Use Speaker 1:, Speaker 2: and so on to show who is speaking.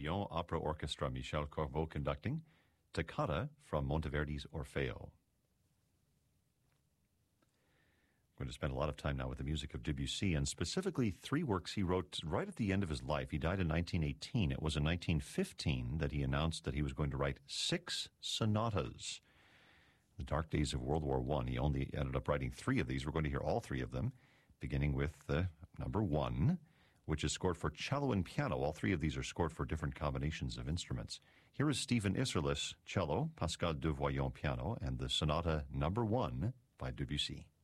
Speaker 1: Lyon Opera Orchestra, Michel Corbeau conducting, Toccata from Monteverdi's Orfeo. I'm going to spend a lot of time now with the music of Debussy, and specifically 3 works he wrote right at the end of his life. He died in 1918. It was in 1915 that he announced that he was going to write 6 sonatas. The dark days of World War I, he only ended up writing 3 of these. We're going to hear all 3 of them, beginning with number 1, which is scored for cello and piano. All 3 of these are scored for different combinations of instruments. Here is Stephen Isserlis, cello, Pascal Devoyon, piano, and the sonata number 1 by Debussy.